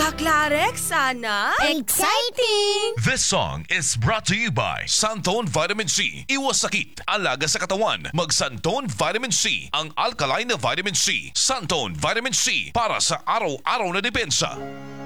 Kaklarex, sana? Exciting! This song is brought to you by Santon Vitamin C. Iwas sakit, alaga sa katawan. Mag-Santon Vitamin C. Ang alkaline na vitamin C. Santon Vitamin C para sa araw-araw na depensa.